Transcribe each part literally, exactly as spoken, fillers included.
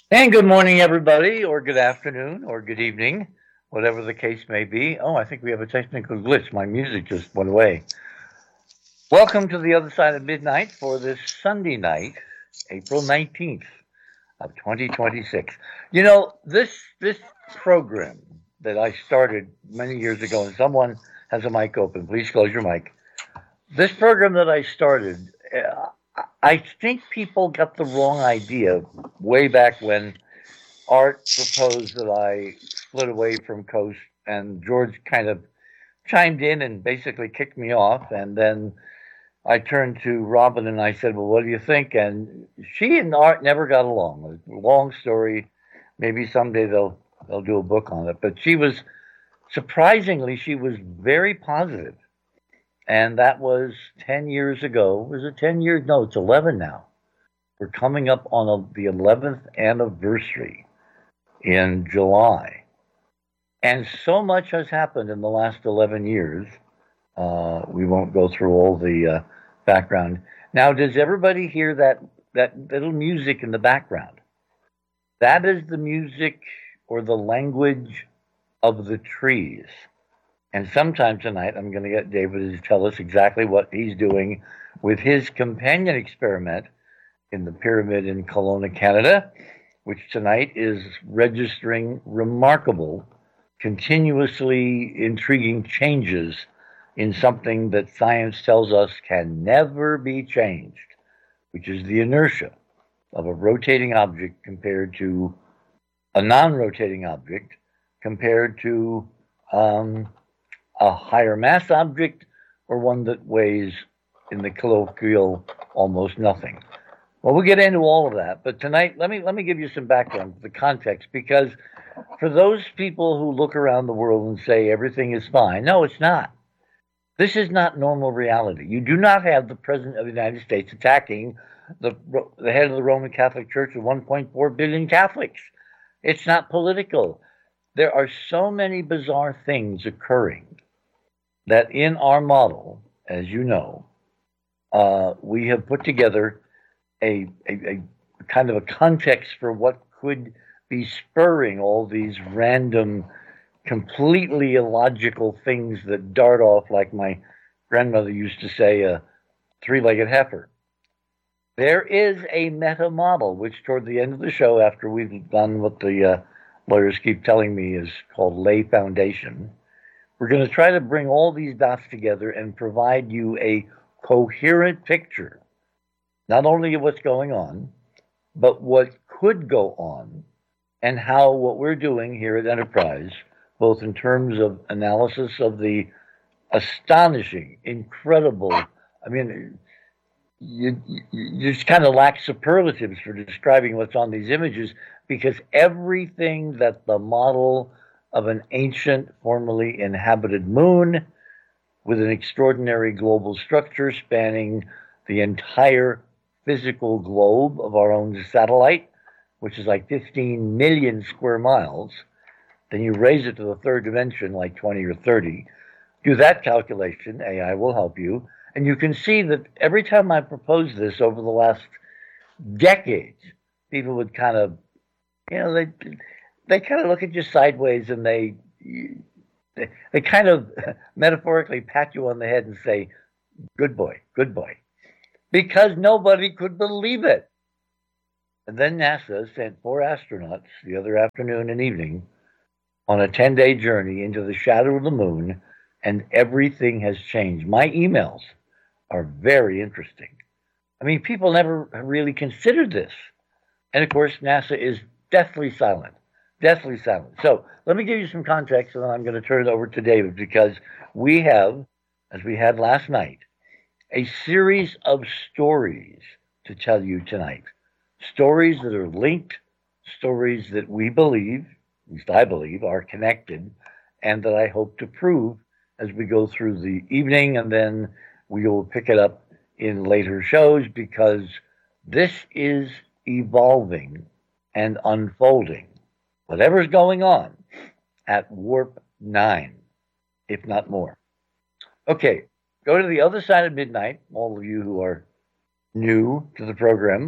And good morning, everybody, or good afternoon, or good evening, whatever the case may be. Oh, I think we have a technical glitch. My music just went away. Welcome to the other side of midnight for this Sunday night, April nineteenth of twenty twenty-six. You know, this this program that I started many years ago, and someone has a mic open. Please close your mic. This program that I started, uh, I think people got the wrong idea way back when Art proposed that I split away from Coast, and George kind of chimed in and basically kicked me off. And then I turned to Robin and I said, "Well, what do you think?" And she and Art never got along. A long story. Maybe someday they'll they'll do a book on it. But she was surprisingly she was very positive, and that was ten years ago. Was it ten years? No, it's eleven now. We're coming up on a, the eleventh anniversary in July. And so much has happened in the last eleven years. Uh, we won't go through all the uh, background. Now, does everybody hear that, that little music in the background? That is the music or the language of the trees. And sometime tonight, I'm going to get David to tell us exactly what he's doing with his companion experiment in the pyramid in Kelowna, Canada, which tonight is registering remarkable, continuously intriguing changes in something that science tells us can never be changed, which is the inertia of a rotating object compared to a non rotating object, compared to um, a higher mass object or one that weighs, in the colloquial, almost nothing. Well, we'll get into all of that, but tonight, let me let me give you some background, the context, because for those people who look around the world and say everything is fine, no, it's not. This is not normal reality. You do not have the president of the United States attacking the the head of the Roman Catholic Church with one point four billion Catholics. It's not political. There are so many bizarre things occurring that in our model, as you know, uh, we have put together a, a, a kind of a context for what could be spurring all these random, completely illogical things that dart off, like my grandmother used to say, a three legged heifer. There is a meta model, which toward the end of the show, after we've done what the uh, lawyers keep telling me is called lay foundation, we're going to try to bring all these dots together and provide you a coherent picture, not only of what's going on, but what could go on, and how what we're doing here at Enterprise, both in terms of analysis of the astonishing, incredible, I mean, you, you just kind of lack superlatives for describing what's on these images, because everything that the model of an ancient, formerly inhabited moon with an extraordinary global structure spanning the entire physical globe of our own satellite, which is like fifteen million square miles, then you raise it to the third dimension, like twenty or thirty. Do that calculation, A I will help you, and you can see that every time I propose this over the last decades, people would kind of, you know, they they kind of look at you sideways, and they they, they kind of metaphorically pat you on the head and say, "Good boy, good boy," because nobody could believe it. And then NASA sent four astronauts the other afternoon and evening on a ten day journey into the shadow of the moon, and everything has changed. My emails are very interesting. I mean, people never really considered this. And of course, NASA is deathly silent. Deathly silent. So let me give you some context, and then I'm going to turn it over to David, because we have, as we had last night, a series of stories to tell you tonight. Stories that are linked, stories that we believe, at least I believe, are connected, and that I hope to prove as we go through the evening, and then we will pick it up in later shows, because this is evolving and unfolding, whatever's going on, at warp nine, if not more. Okay, go to the other side of midnight, all of you who are new to the program.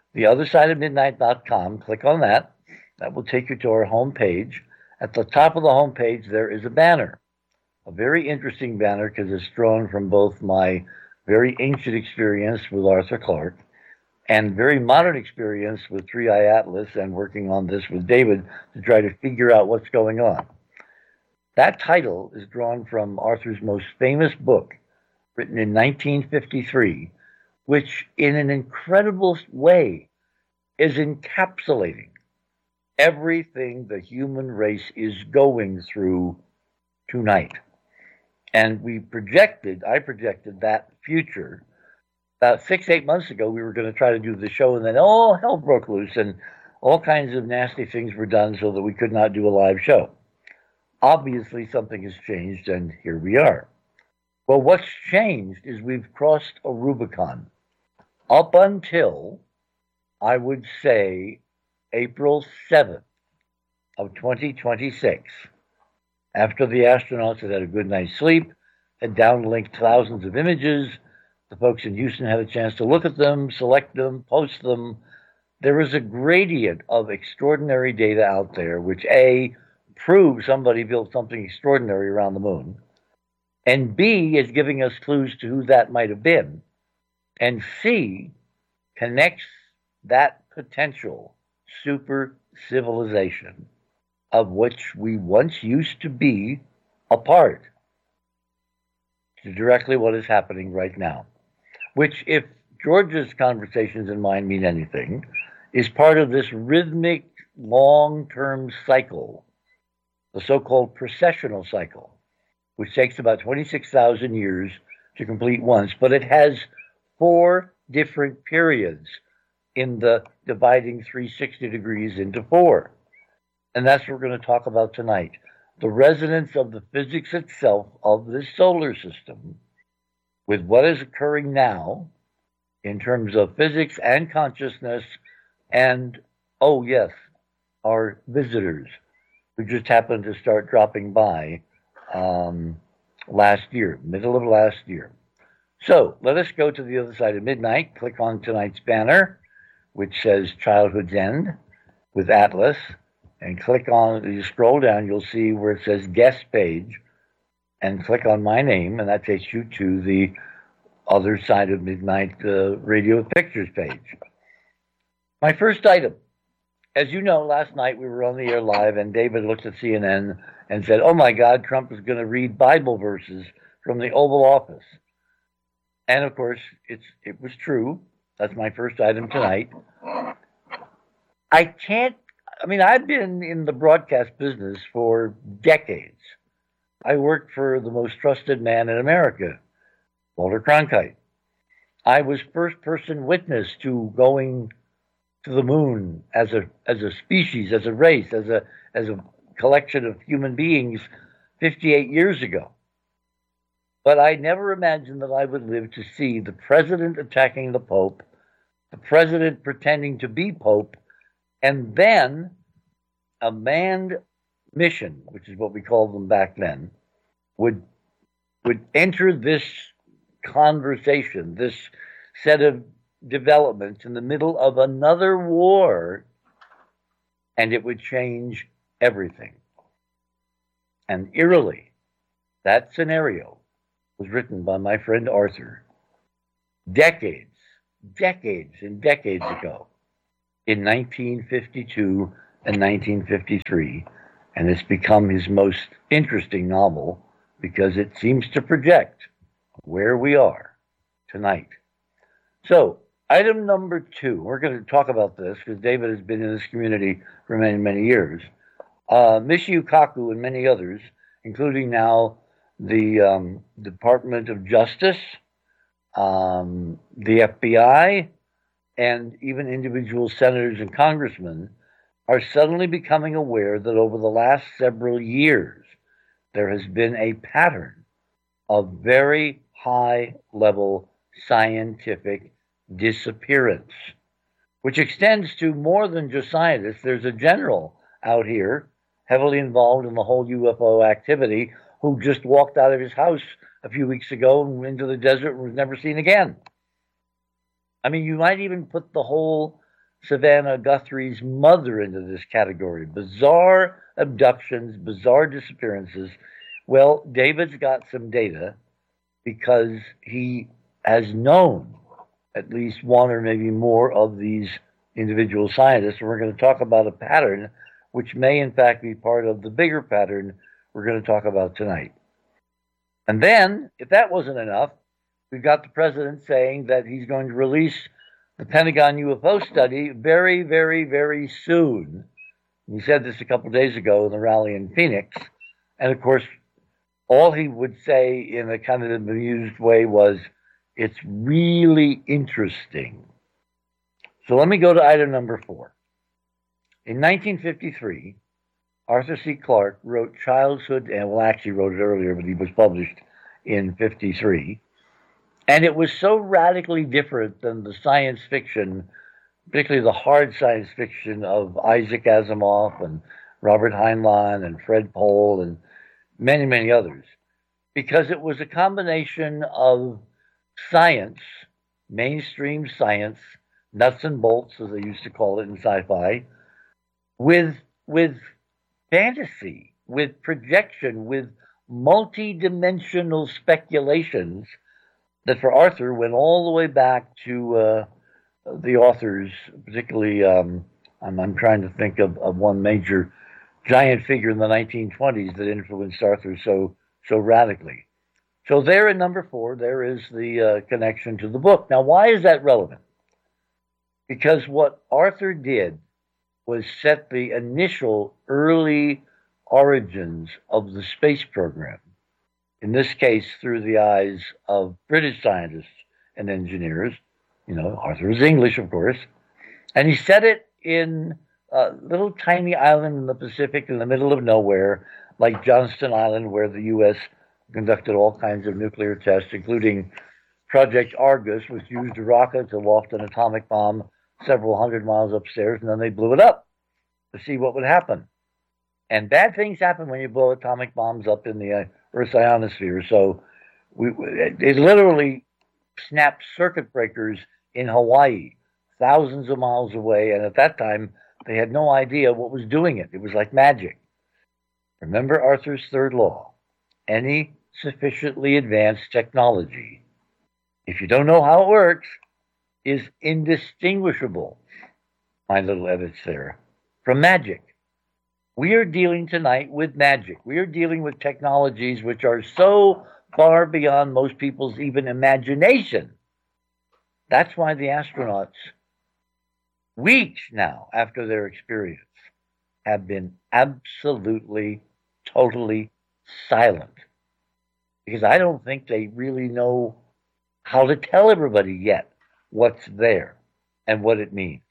the other side of midnight dot com. Click on that. That will take you to our home page. At the top of the home page, there is a banner, a very interesting banner because it's drawn from both my very ancient experience with Arthur Clarke and very modern experience with Three Eye Atlas and working on this with David to try to figure out what's going on. That title is drawn from Arthur's most famous book, written in nineteen fifty-three, which in an incredible way is encapsulating everything the human race is going through tonight. And we projected, I projected that future. About six, eight months ago, we were going to try to do the show, and then all hell broke loose, and all kinds of nasty things were done so that we could not do a live show. Obviously, something has changed, and here we are. Well, what's changed is we've crossed a Rubicon. Up until, I would say, April seventh of twenty twenty-six, after the astronauts had had a good night's sleep, had downlinked thousands of images, the folks in Houston had a chance to look at them, select them, post them. There is a gradient of extraordinary data out there, which A, proves somebody built something extraordinary around the moon, and B, is giving us clues to who that might have been, and C, connects that potential super civilization of which we once used to be a part to directly what is happening right now, which, if George's conversations and mine mean anything, is part of this rhythmic long-term cycle, the so-called precessional cycle, which takes about twenty-six thousand years to complete once, but it has four different periods in the dividing three hundred sixty degrees into four. And that's what we're going to talk about tonight. The resonance of the physics itself of this solar system with what is occurring now in terms of physics and consciousness and, oh yes, our visitors who just happened to start dropping by um, last year, middle of last year. So let us go to the other side of midnight. Click on tonight's banner, which says Childhood's End with Atlas, and click on, you scroll down, you'll see where it says guest page, and click on my name, and that takes you to the other side of midnight uh, radio with pictures page. My first item, as you know, last night we were on the air live, and David looked at C N N and said, oh my God, Trump is going to read Bible verses from the Oval Office. And of course, it's it was true. That's my first item tonight. I can't, I mean, I've been in the broadcast business for decades. I worked for the most trusted man in America, Walter Cronkite. I was first person witness to going to the moon as a as a species, as a race, as a as a collection of human beings fifty-eight years ago. But I never imagined that I would live to see the president attacking the Pope, the president pretending to be Pope, and then a manned mission, which is what we called them back then, would would enter this conversation, this set of developments in the middle of another war, and it would change everything. And eerily, that scenario was written by my friend Arthur decades, decades and decades ago in nineteen fifty-two and nineteen fifty-three, and it's become his most interesting novel because it seems to project where we are tonight. So, item number two, we're going to talk about this because David has been in this community for many, many years. Uh, Michio Kaku and many others, including now the um, Department of Justice, um, the F B I, and even individual senators and congressmen are suddenly becoming aware that over the last several years, there has been a pattern of very high-level scientific disappearance, which extends to more than just scientists. There's a general out here heavily involved in the whole U F O activity who just walked out of his house a few weeks ago and into the desert and was never seen again. I mean, you might even put the whole Savannah Guthrie's mother into this category. Bizarre abductions, bizarre disappearances. Well, David's got some data because he has known at least one or maybe more of these individual scientists. And we're going to talk about a pattern which may in fact be part of the bigger pattern we're going to talk about tonight. And then, if that wasn't enough, we've got the president saying that he's going to release the Pentagon U F O study very, very, very soon. He said this a couple of days ago in the rally in Phoenix. And of course, all he would say in a kind of amused way was, it's really interesting. So let me go to item number four. In nineteen fifty-three, Arthur C. Clarke wrote Childhood, and well, actually wrote it earlier, but he was published in fifty-three. And it was so radically different than the science fiction, particularly the hard science fiction of Isaac Asimov and Robert Heinlein and Fred Pohl and many, many others, because it was a combination of science, mainstream science, nuts and bolts, as they used to call it in sci-fi, with, with fantasy, with projection, with multi-dimensional speculations that for Arthur went all the way back to uh, the authors, particularly, um, I'm, I'm trying to think of, of one major giant figure in the nineteen twenties that influenced Arthur so so radically. So there in number four, there is the uh, connection to the book. Now, why is that relevant? Because what Arthur did was set the initial early origins of the space program, in this case through the eyes of British scientists and engineers. You know, Arthur is English, of course. And he set it in a little tiny island in the Pacific in the middle of nowhere, like Johnston Island, where the U S conducted all kinds of nuclear tests, including Project Argus, which used a rocket to loft an atomic bomb several hundred miles upstairs, and then they blew it up to see what would happen. And bad things happen when you blow atomic bombs up in the uh, Earth's ionosphere. So we, it literally snapped circuit breakers in Hawaii, thousands of miles away. And at that time, they had no idea what was doing it. It was like magic. Remember Arthur's third law. Any sufficiently advanced technology, if you don't know how it works, is indistinguishable, my little edits there, from magic. We are dealing tonight with magic. We are dealing with technologies which are so far beyond most people's even imagination. That's why the astronauts, weeks now after their experience, have been absolutely, totally silent. Because I don't think they really know how to tell everybody yet what's there and what it means.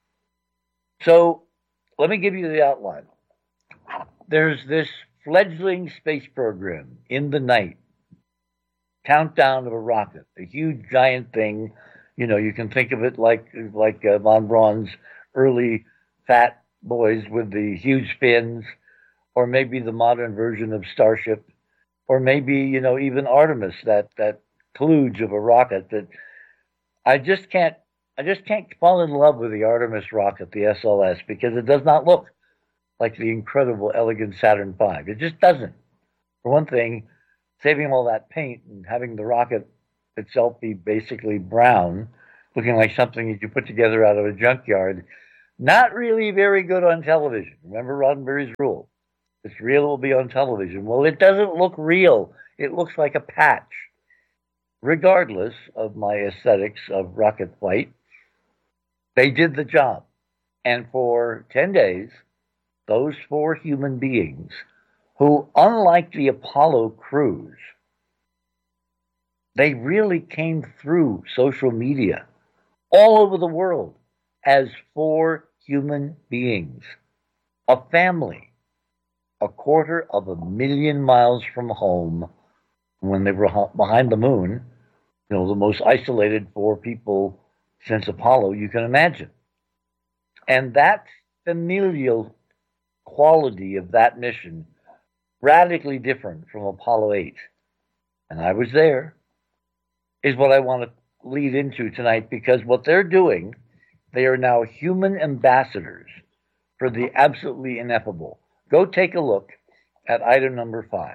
So let me give you the outline. There's this fledgling space program in the night, countdown of a rocket, a huge giant thing. You know, you can think of it like like uh, von Braun's early fat boys with the huge fins, or maybe the modern version of Starship, or maybe, you know, even Artemis, that that kludge of a rocket that I just can't I just can't fall in love with the Artemis rocket, the S L S, because it does not look like the incredible, elegant Saturn five. It just doesn't. For one thing, saving all that paint and having the rocket itself be basically brown, looking like something that you put together out of a junkyard, not really very good on television. Remember Roddenberry's rule? It's real, it will be on television. Well, it doesn't look real. It looks like a patch. Regardless of my aesthetics of rocket flight, they did the job. And for ten days, those four human beings, who, unlike the Apollo crews, they really came through social media all over the world as four human beings, a family, a quarter of a million miles from home, when they were behind the moon, you know, the most isolated four people since Apollo you can imagine. And that familial quality of that mission, radically different from Apollo eight, and I was there, is what I want to lead into tonight, because what they're doing They are now human ambassadors for the absolutely ineffable. Go take a look at item number five.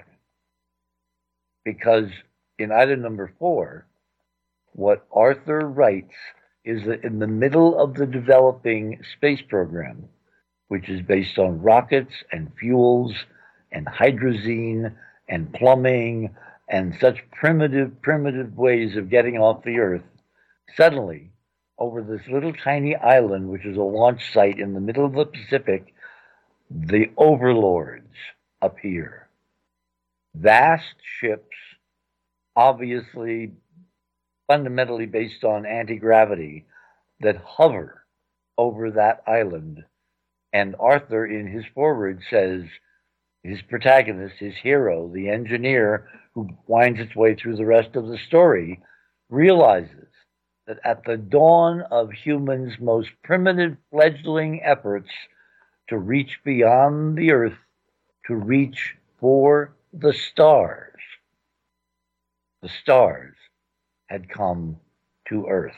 Because in item number four, what Arthur writes is that in the middle of the developing space program, which is based on rockets and fuels and hydrazine and plumbing and such primitive, primitive ways of getting off the Earth, suddenly, over this little tiny island, which is a launch site in the middle of the Pacific, the overlords appear. Vast ships, obviously fundamentally based on anti-gravity, that hover over that island. And Arthur, in his foreword, says his protagonist, his hero, the engineer who winds its way through the rest of the story, realizes that at the dawn of humans' most primitive fledgling efforts to reach beyond the Earth, to reach for the stars, the stars had come to Earth.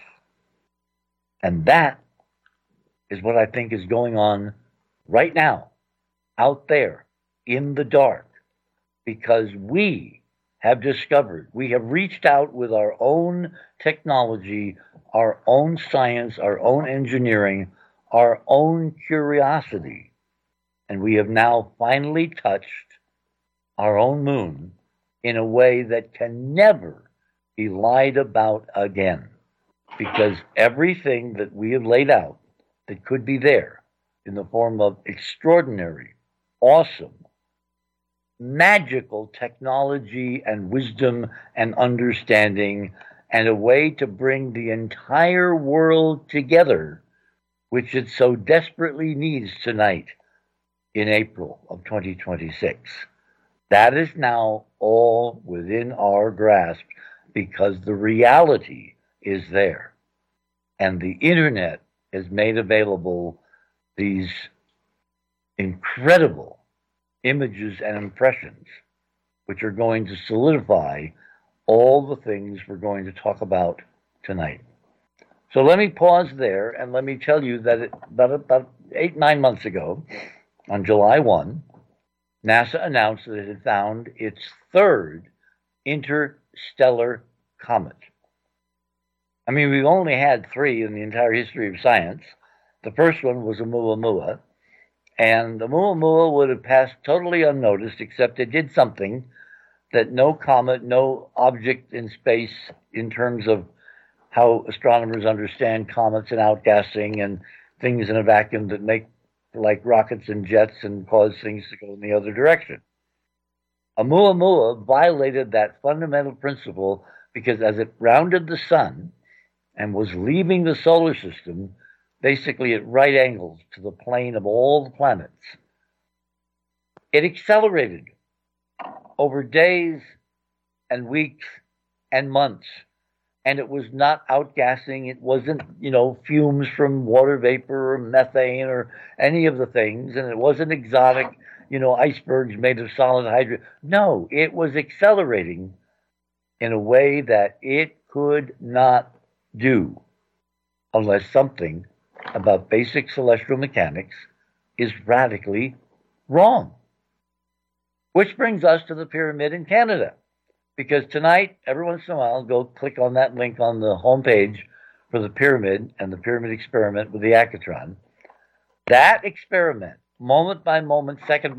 And that is what I think is going on right now, out there in the dark, because we have discovered, we have reached out with our own technology, our own science, our own engineering, our own curiosity, and we have now finally touched our own moon in a way that can never be lied about again, because everything that we have laid out that could be there in the form of extraordinary, awesome, magical technology and wisdom and understanding, and a way to bring the entire world together, which it so desperately needs tonight in April of twenty twenty-six. That is now all within our grasp, because the reality is there. And the internet has made available these incredible images and impressions, which are going to solidify all the things we're going to talk about tonight. So let me pause there and let me tell you that it, about, about eight, nine months ago, on July first, NASA announced that it had found its third interstellar comet. I mean, we've only had three in the entire history of science. The first one was Oumuamua, and Oumuamua would have passed totally unnoticed, except it did something that no comet, no object in space, in terms of how astronomers understand comets and outgassing and things in a vacuum that make like rockets and jets and cause things to go in the other direction. Oumuamua violated that fundamental principle because as it rounded the sun and was leaving the solar system, basically at right angles to the plane of all the planets, it accelerated over days and weeks and months. And it was not outgassing. It wasn't, you know, fumes from water vapor or methane or any of the things. And it wasn't exotic, you know, icebergs made of solid hydrogen. No, it was accelerating in a way that it could not do unless something about basic celestial mechanics is radically wrong. Which brings us to the pyramid in Canada. Because tonight, every once in a while, go click on that link on the homepage for the pyramid and the pyramid experiment with the Accutron. That experiment, moment by moment, second by